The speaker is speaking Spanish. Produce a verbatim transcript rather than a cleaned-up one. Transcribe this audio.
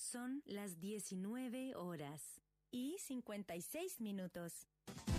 Son las diecinueve horas y cincuenta y seis minutos.